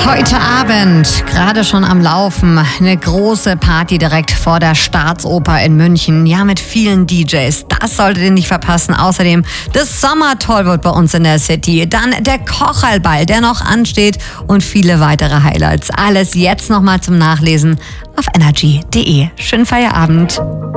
Heute Abend, gerade schon am Laufen, eine große Party direkt vor der Staatsoper in München. Ja, mit vielen DJs. Das solltet ihr nicht verpassen. Außerdem das Sommertollwood bei uns in der City. Dann der Kocherlball, der noch ansteht und viele weitere Highlights. Alles jetzt nochmal zum Nachlesen auf energy.de. Schönen Feierabend.